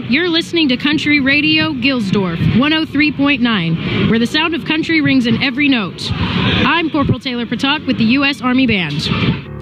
You're listening to Country Radio Gilsdorf 103.9, where the sound of country rings in every note. I'm Corporal Taylor Patak with the U.S. Army Band.